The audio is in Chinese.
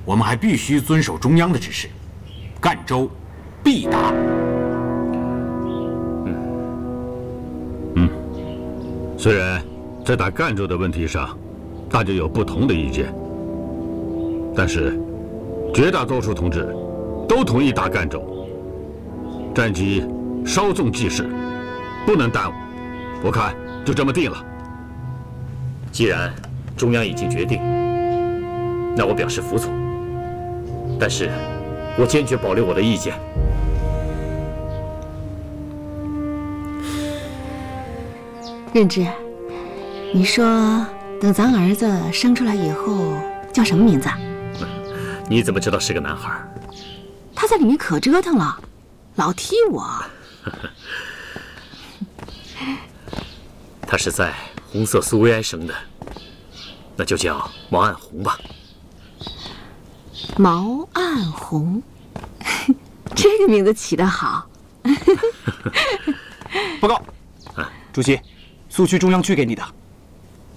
我们还必须遵守中央的指示，赣州必达。 虽然在打赣州的问题上，大家有不同的意见，但是绝大多数同志都同意打赣州。战机稍纵即逝，不能耽误。我看就这么定了。 既然中央已经决定，那我表示服从。但是，我坚决保留我的意见。 任之，你说等咱儿子生出来以后叫什么名字啊？ 你怎么知道是个男孩？ 他在里面可折腾了，老踢我。 他是在红色苏维埃生的，那就叫毛岸红吧。 毛岸红，这个名字起得好。 报告，主席，速去中央区给你的。